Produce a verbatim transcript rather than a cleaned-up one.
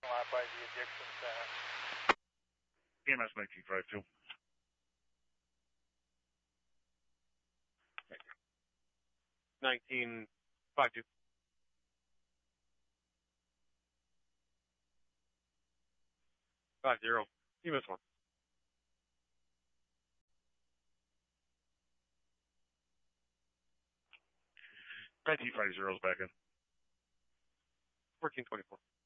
lot by the addiction center. E M S nineteen five two. nineteen five two. Five zero. You missed one. nineteen five zero is back in. Fourteen twenty four.